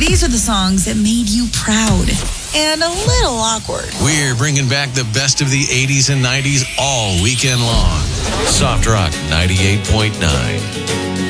These are the songs that made you proud and a little awkward. We're bringing back the best of the 80s and 90s all weekend long. Soft Rock 98.9.